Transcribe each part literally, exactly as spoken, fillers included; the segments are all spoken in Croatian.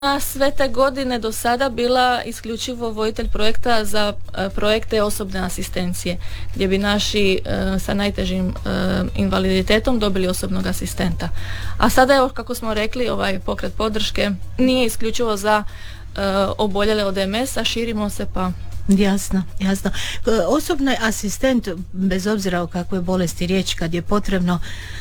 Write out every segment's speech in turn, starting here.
sve te godine do sada bila isključivo voditelj projekta za e, projekte osobne asistencije, gdje bi naši e, sa najtežim e, invaliditetom dobili osobnog asistenta. A sada evo, kako smo rekli, ovaj pokret podrške nije isključivo za e, oboljele od em es a, širimo se pa... Jasno, jasno. Osobni asistent, bez obzira o kakvoj bolesti riječ, kad je potrebno,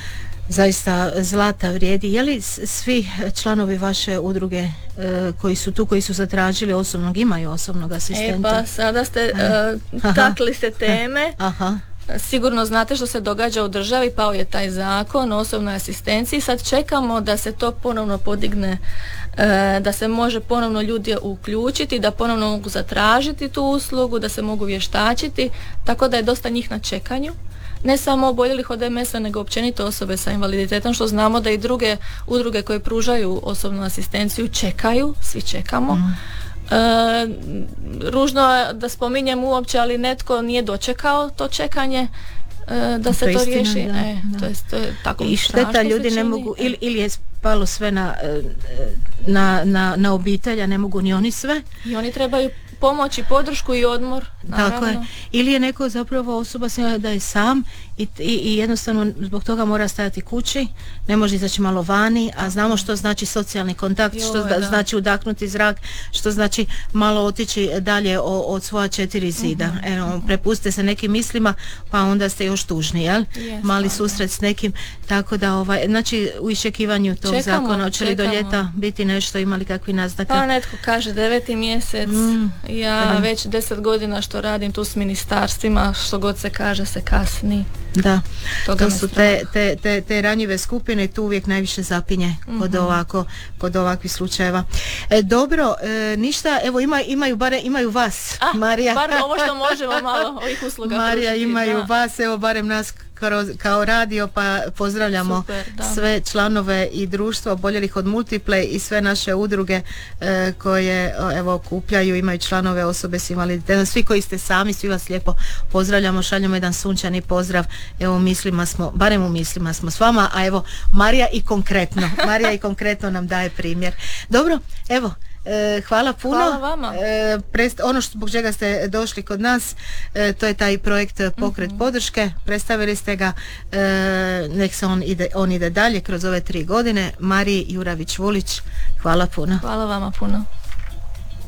zaista zlata vrijedi. Je li svi članovi vaše udruge e, koji su tu, koji su zatražili osobnog, imaju osobnog asistenta? E pa sada ste e, takli ste teme. Aha. Sigurno znate što se događa u državi, pao je taj zakon o osobnoj asistenciji, sad čekamo da se to ponovno podigne, e, da se može ponovno ljudi uključiti, da ponovno mogu zatražiti tu uslugu, da se mogu vještačiti, tako da je dosta njih na čekanju. Ne samo oboljelih od em es a, nego općenito osobe sa invaliditetom, što znamo da i druge udruge koje pružaju osobnu asistenciju čekaju, svi čekamo. Mm. E, ružno je da spominjem uopće, ali netko nije dočekao to čekanje, e, da se to, to riješi. Da, e, da. To je, to je tako. I šteta, ljudi ne mogu, ili, ili je spalo sve na, na, na, na obitelj, a ne mogu ni oni sve. I oni trebaju pomoć i podršku i odmor, naravno. Tako je. Ili je neko zapravo osoba da je sam i, i, i jednostavno zbog toga mora stajati kući, ne može izaći malo vani, a znamo što znači socijalni kontakt, Joj, što da. znači udahnuti zrak, što znači malo otići dalje o, od svoja četiri zida. Uh-huh. Evo, prepuste se nekim mislima, pa onda ste još tužni, jel? Yes, Mali okay. susret s nekim, tako da ovaj, znači u iščekivanju tog čekamo, zakona, hoće li do ljeta biti nešto, imali kakvi naznaka? Pa netko kaže deveti mjesec, mm. ja mm. već deset godina što radim tu s ministarstvima, što god se kaže se kasni. Da, Toga to su te, te, te, te ranjive skupine i tu uvijek najviše zapinje mm-hmm. kod, ovako, kod ovakvih slučajeva. E, dobro, e, ništa, evo ima, imaju bare, imaju vas, ah, Marija. Bar ovo što možemo malo ovih usluga. Marija, pružiti, imaju da. vas, evo barem nas kao, kao radio, pa pozdravljamo Super, sve članove i društva oboljelih od multiple i sve naše udruge e, koje evo okupljaju, imaju članove osobe s invaliditetom, svi koji ste sami, svi vas lijepo pozdravljamo, šaljamo jedan sunčani pozdrav, evo u mislima smo, barem u mislima smo s vama, a evo Marija i konkretno, Marija i konkretno nam daje primjer. Dobro, evo, E, hvala puno. Hvala vama. E, prest, ono što, zbog čega ste došli kod nas, e, to je taj projekt Pokret mm-hmm. podrške. Predstavili ste ga, e, nek se on ide, on ide dalje kroz ove tri godine. Mariji Juravić-Vulić, hvala puno. Hvala vama puno.